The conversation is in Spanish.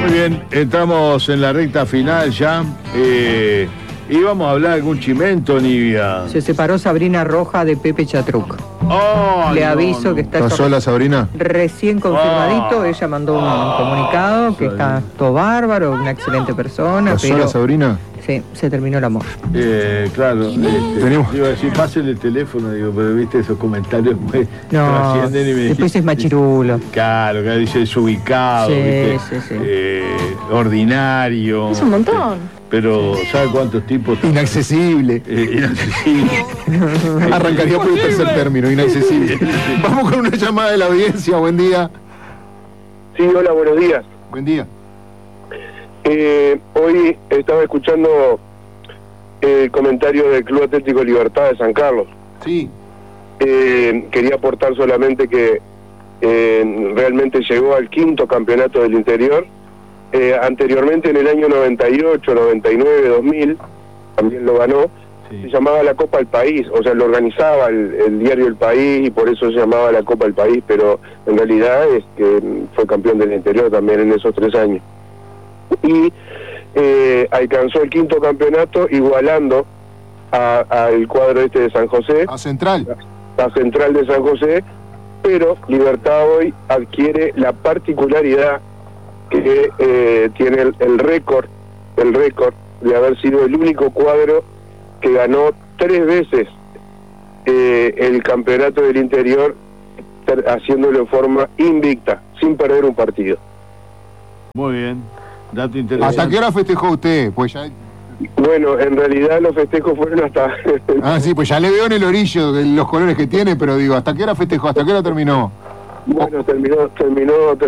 Muy bien, entramos en la recta final ya. Y vamos a hablar de algún chimento, Nivia. Se separó Sabrina Roja de Pepe Chatruc. Oh, Le aviso que está sola, Sabrina. Recién confirmadito. Ella mandó un comunicado que está todo bárbaro, una excelente persona. ¿Está pero sola, Sabrina? Sí, se terminó el amor. Claro, Tenemos. iba a decir, pásenle el teléfono, digo, pero viste esos comentarios muy No, trascienden y me después es machirulo. Claro, que dice desubicado, Sí, ¿viste? sí. Es Ordinario. un montón. Pero, ¿sabe cuántos tipos? Inaccesible. Inaccesible. Arrancaría por el tercer término, inaccesible. Vamos con una llamada de la audiencia. Buen día. Sí, hola, buenos días. Buen día. Hoy estaba escuchando el comentario del Club Atlético Libertad de San Carlos. Sí. Quería aportar solamente que realmente llegó al 5º campeonato del interior. Anteriormente, en el año 98, 99, 2000, también lo ganó. Sí. Se llamaba la Copa del País, o sea, lo organizaba el diario El País y por eso se llamaba la Copa del País, pero en realidad es que fue campeón del interior también en esos 3 años. Y alcanzó el 5º campeonato igualando al cuadro este de San José, A Central. a Central de San José, pero Libertad hoy adquiere la particularidad que tiene el récord de haber sido el único cuadro que ganó 3 veces el campeonato del interior, haciéndolo en forma invicta, sin perder un partido. Muy bien, dato interesante. ¿Hasta qué hora festejó usted? Pues ya. Bueno, en realidad los festejos fueron hasta... Ah, sí, pues ya le veo en el orillo los colores que tiene, pero digo, ¿hasta qué hora festejó? ¿Hasta qué hora terminó? Bueno, terminó